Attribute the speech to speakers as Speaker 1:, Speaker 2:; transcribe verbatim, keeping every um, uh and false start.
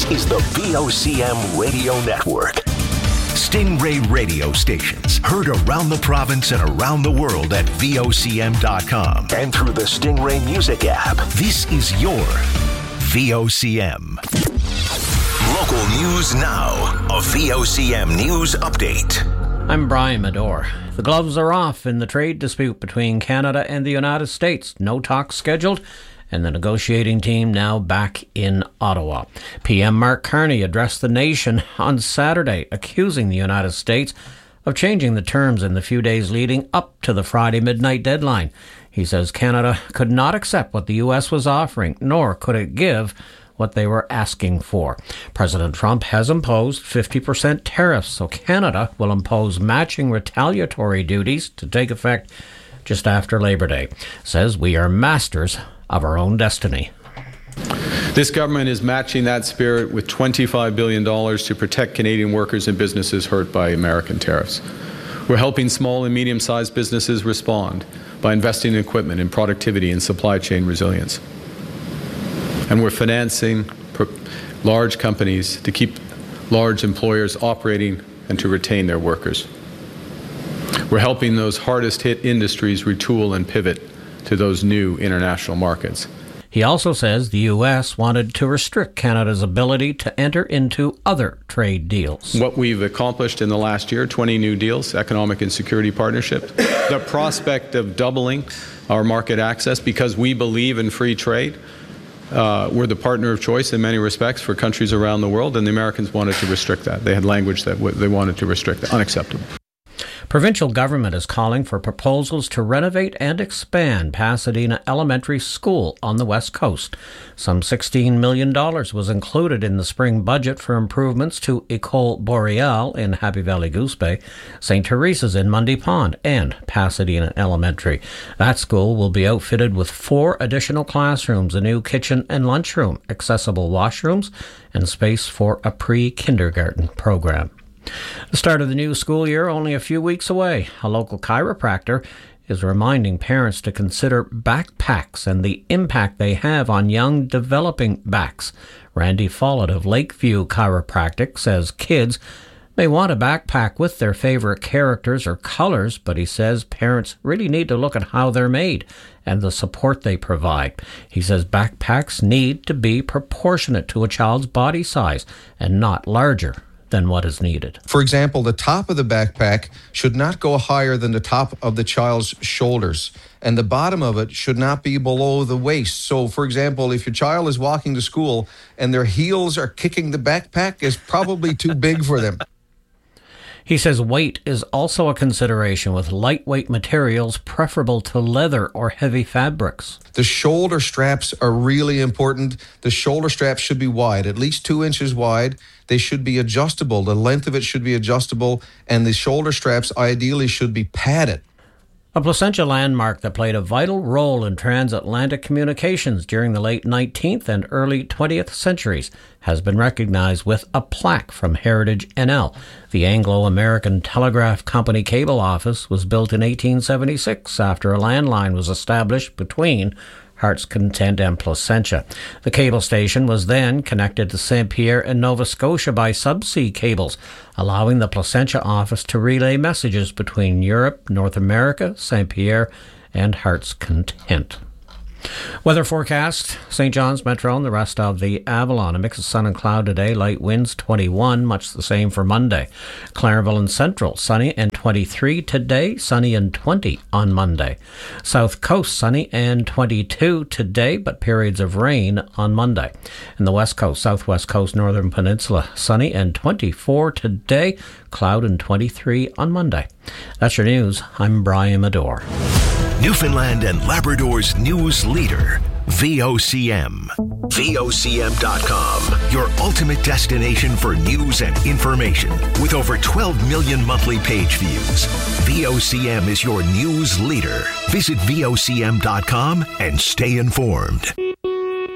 Speaker 1: This is the V O C M Radio Network. Stingray radio stations heard around the province and around the world at V O C M dot com and through the Stingray Music app. This is your V O C M. Local news now. A V O C M News Update.
Speaker 2: I'm Brian Medore. The gloves are off in the trade dispute between Canada and the United States. No talks scheduled, and the negotiating team now back in Ottawa. P M Mark Carney addressed the nation on Saturday, accusing the United States of changing the terms in the few days leading up to the Friday midnight deadline. He says Canada could not accept what the U S was offering, nor could it give what they were asking for. President Trump has imposed fifty percent tariffs, so Canada will impose matching retaliatory duties to take effect just after Labor Day. Says we are masters of our own destiny.
Speaker 3: This government is matching that spirit with twenty-five billion dollars to protect Canadian workers and businesses hurt by American tariffs. We're helping small and medium-sized businesses respond by investing in equipment and productivity and supply chain resilience. And we're financing large companies to keep large employers operating and to retain their workers. We're helping those hardest hit industries retool and pivot to those new international markets.
Speaker 2: He also says the U S wanted to restrict Canada's ability to enter into other trade deals.
Speaker 3: What we've accomplished in the last year, twenty new deals, economic and security partnerships, the prospect of doubling our market access because we believe in free trade. Uh, we're the partner of choice in many respects for countries around the world, and the Americans wanted to restrict that. They had language that w- they wanted to restrict that. Unacceptable.
Speaker 2: Provincial government is calling for proposals to renovate and expand Pasadena Elementary School on the West Coast. Some sixteen million dollars was included in the spring budget for improvements to École Boreale in Happy Valley Goose Bay, Saint Teresa's in Mundy Pond, and Pasadena Elementary. That school will be outfitted with four additional classrooms, a new kitchen and lunchroom, accessible washrooms, and space for a pre-kindergarten program. The start of the new school year only a few weeks away. A local chiropractor is reminding parents to consider backpacks and the impact they have on young developing backs. Randy Follett of Lakeview Chiropractic says kids may want a backpack with their favorite characters or colors, but he says parents really need to look at how they're made and the support they provide. He says backpacks need to be proportionate to a child's body size and not larger than what is needed.
Speaker 4: For example, the top of the backpack should not go higher than the top of the child's shoulders, and the bottom of it should not be below the waist. So, for example, if your child is walking to school and their heels are kicking the backpack, it's probably too big for them.
Speaker 2: He says weight is also a consideration, with lightweight materials preferable to leather or heavy fabrics.
Speaker 4: The shoulder straps are really important. The shoulder straps should be wide, at least two inches wide. They should be adjustable. The length of it should be adjustable, and the shoulder straps ideally should be padded.
Speaker 2: A Placentia landmark that played a vital role in transatlantic communications during the late nineteenth and early twentieth centuries has been recognized with a plaque from Heritage N L. The Anglo-American Telegraph Company cable office was built in eighteen seventy-six after a landline was established between Heart's Content and Placentia. The cable station was then connected to Saint Pierre and Nova Scotia by subsea cables, allowing the Placentia office to relay messages between Europe, North America, Saint Pierre, and Heart's Content. Weather forecast, Saint John's Metro and the rest of the Avalon. A mix of sun and cloud today, light winds twenty-one, much the same for Monday. Clareville and Central, sunny and twenty-three today, sunny and twenty on Monday. South Coast, sunny and twenty-two today, but periods of rain on Monday. And the West Coast, Southwest Coast, Northern Peninsula, sunny and twenty-four today, cloud and twenty-three on Monday. That's your news. I'm Brian Medore.
Speaker 1: Newfoundland and Labrador's news leader, V O C M. V O C M dot com, your ultimate destination for news and information. With over twelve million monthly page views, V O C M is your news leader. Visit V O C M dot com and stay informed.